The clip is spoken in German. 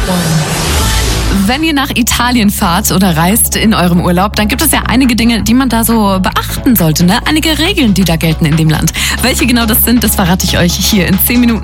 Wenn ihr nach Italien fahrt oder reist in eurem Urlaub, dann gibt es ja einige Dinge, die man da so beachten sollte, ne? Einige Regeln, die da gelten in dem Land. Welche genau das sind, das verrate ich euch hier in 10 Minuten.